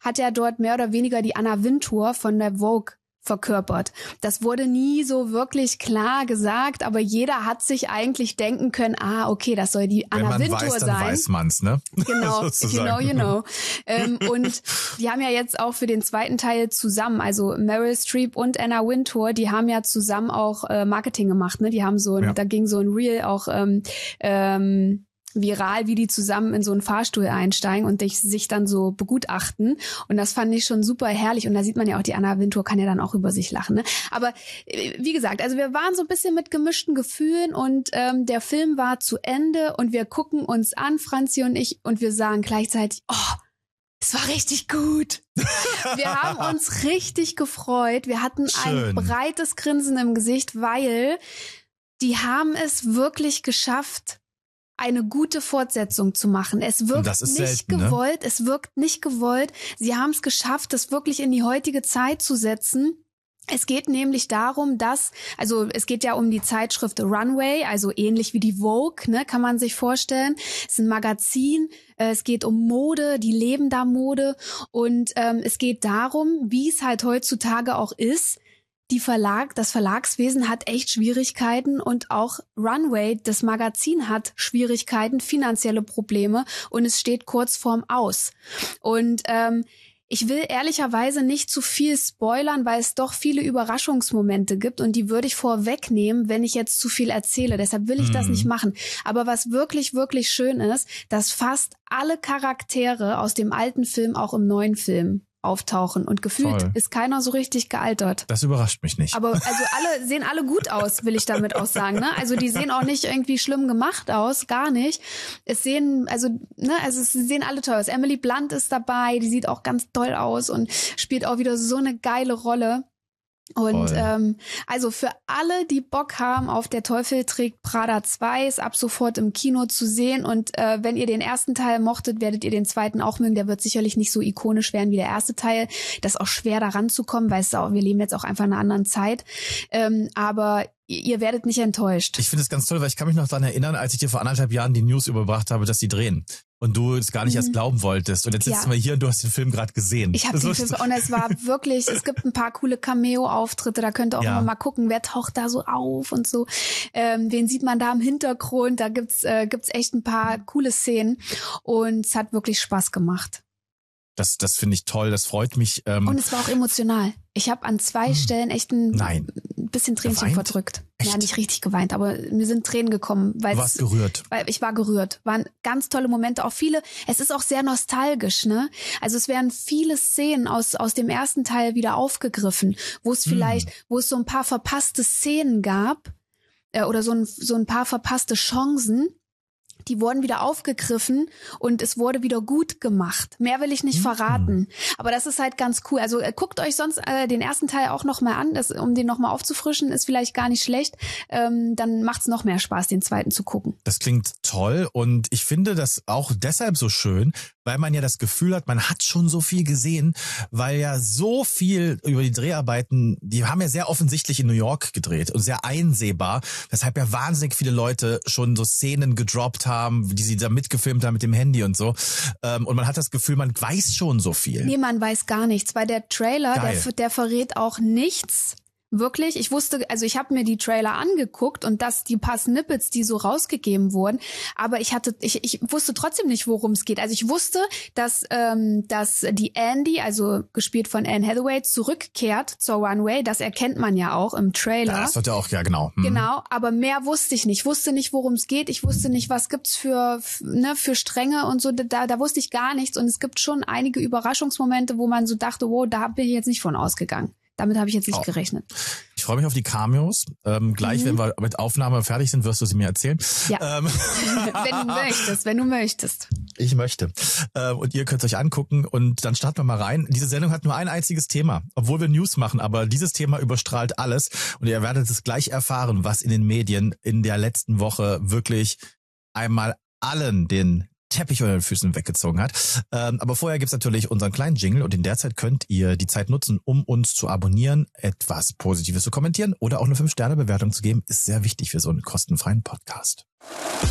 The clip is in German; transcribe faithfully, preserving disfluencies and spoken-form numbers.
hat ja dort mehr oder weniger die Anna Wintour von der Vogue verkörpert. Das wurde nie so wirklich klar gesagt, aber jeder hat sich eigentlich denken können, ah, okay, das soll die Anna Wintour sein. Wenn man weiß, dann weiß man's, ne? Genau, if you know, you know. ähm, und die haben ja jetzt auch für den zweiten Teil zusammen, also Meryl Streep und Anna Wintour, die haben ja zusammen auch äh, Marketing gemacht, ne? Die haben so, ein, ja. da ging so ein Reel auch ähm, ähm, viral, wie die zusammen in so einen Fahrstuhl einsteigen und sich dann so begutachten. Und das fand ich schon super herrlich. Und da sieht man ja auch, die Anna Wintour kann ja dann auch über sich lachen. Ne? Aber wie gesagt, also wir waren so ein bisschen mit gemischten Gefühlen und ähm, der Film war zu Ende und wir gucken uns an, Franzi und ich, und wir sagen gleichzeitig, oh, es war richtig gut. Wir haben uns richtig gefreut. Wir hatten Schön. ein breites Grinsen im Gesicht, weil die haben es wirklich geschafft, eine gute Fortsetzung zu machen. Es wirkt nicht selten, gewollt, ne? Es wirkt nicht gewollt. Sie haben es geschafft, das wirklich in die heutige Zeit zu setzen. Es geht nämlich darum, dass, also es geht ja um die Zeitschrift Runway, also ähnlich wie die Vogue, ne, kann man sich vorstellen. Es ist ein Magazin, es geht um Mode, die leben da Mode und ähm, es geht darum, wie es halt heutzutage auch ist, Die Verlag, das Verlagswesen hat echt Schwierigkeiten und auch Runway, das Magazin, hat Schwierigkeiten, finanzielle Probleme und es steht kurz vorm Aus. Und ähm, ich will ehrlicherweise nicht zu viel spoilern, weil es doch viele Überraschungsmomente gibt und die würde ich vorwegnehmen, wenn ich jetzt zu viel erzähle. Deshalb will ich mm. das nicht machen. Aber was wirklich, wirklich schön ist, dass fast alle Charaktere aus dem alten Film auch im neuen Film auftauchen und gefühlt Voll. ist keiner so richtig gealtert. Das überrascht mich nicht. Aber also alle sehen alle gut aus, will ich damit auch sagen, ne? Also die sehen auch nicht irgendwie schlimm gemacht aus, gar nicht. Es sehen also ne, also es sehen alle toll aus. Emily Blunt ist dabei, die sieht auch ganz toll aus und spielt auch wieder so eine geile Rolle. Und ähm, also für alle, die Bock haben auf Der Teufel trägt Prada zwei, ist ab sofort im Kino zu sehen. Und äh, wenn ihr den ersten Teil mochtet, werdet ihr den zweiten auch mögen. Der wird sicherlich nicht so ikonisch werden wie der erste Teil. Das ist auch schwer, da ranzukommen, weil es auch, wir leben jetzt auch einfach in einer anderen Zeit. Ähm, aber ihr werdet nicht enttäuscht. Ich finde es ganz toll, weil ich kann mich noch daran erinnern, als ich dir vor anderthalb Jahren die News überbracht habe, dass die drehen. Und du es gar nicht erst glauben wolltest. Und jetzt sitzen ja. wir hier und du hast den Film gerade gesehen. Ich habe den Film und es war wirklich, es gibt ein paar coole Cameo-Auftritte, da könnt ihr auch ja. immer mal gucken, wer taucht da so auf und so. Ähm, wen sieht man da im Hintergrund? Da gibt's äh, gibt's echt ein paar coole Szenen und es hat wirklich Spaß gemacht. Das, das finde ich toll, das freut mich. Ähm und es war auch emotional. Ich habe an zwei hm. Stellen echt ein Nein. bisschen Tränchen geweint? verdrückt. Echt? Ja, nicht richtig geweint, aber mir sind Tränen gekommen. Du warst gerührt. Weil ich war gerührt. Waren ganz tolle Momente, auch viele. Es ist auch sehr nostalgisch, ne? Also es werden viele Szenen aus aus dem ersten Teil wieder aufgegriffen, wo es vielleicht, hm. wo es so ein paar verpasste Szenen gab äh, oder so ein so ein paar verpasste Chancen. Die wurden wieder aufgegriffen und es wurde wieder gut gemacht. Mehr will ich nicht mhm. verraten. Aber das ist halt ganz cool. Also äh, guckt euch sonst äh, den ersten Teil auch noch mal an, das, um den noch mal aufzufrischen, ist vielleicht gar nicht schlecht. Ähm, dann macht's noch mehr Spaß, den zweiten zu gucken. Das klingt toll und ich finde das auch deshalb so schön, weil man ja das Gefühl hat, man hat schon so viel gesehen, weil ja so viel über die Dreharbeiten, die haben ja sehr offensichtlich in New York gedreht und sehr einsehbar, weshalb ja wahnsinnig viele Leute schon so Szenen gedroppt haben, die sie da mitgefilmt haben mit dem Handy und so. Und man hat das Gefühl, man weiß schon so viel. Nee, man weiß gar nichts, weil der Trailer, der, der verrät auch nichts. Wirklich, ich wusste, also ich habe mir die Trailer angeguckt und das, die paar Snippets, die so rausgegeben wurden, aber ich hatte, ich, ich wusste trotzdem nicht, worum es geht. Also ich wusste, dass, ähm, dass die Andy, also gespielt von Anne Hathaway, zurückkehrt zur Runway. Das erkennt man ja auch im Trailer. Ja, das wird ja auch, ja genau. Hm. Genau, aber mehr wusste ich nicht. Ich wusste nicht, worum es geht. Ich wusste nicht, was gibt's für, ne, für Stränge und so. Da, da wusste ich gar nichts. Und es gibt schon einige Überraschungsmomente, wo man so dachte, wow, da bin ich jetzt nicht von ausgegangen. Damit habe ich jetzt nicht oh. gerechnet. Ich freue mich auf die Cameos. Ähm, gleich, mhm. wenn wir mit Aufnahme fertig sind, wirst du sie mir erzählen. Ja, ähm. wenn du möchtest, wenn du möchtest. Ich möchte. Ähm, und ihr könnt es euch angucken und dann starten wir mal rein. Diese Sendung hat nur ein einziges Thema, obwohl wir News machen, aber dieses Thema überstrahlt alles und ihr werdet es gleich erfahren, was in den Medien in der letzten Woche wirklich einmal allen den Teppich unter den Füßen weggezogen hat. Ähm, aber vorher gibt's natürlich unseren kleinen Jingle und in der Zeit könnt ihr die Zeit nutzen, um uns zu abonnieren, etwas Positives zu kommentieren oder auch eine fünf Sterne Bewertung zu geben. Ist sehr wichtig für so einen kostenfreien Podcast.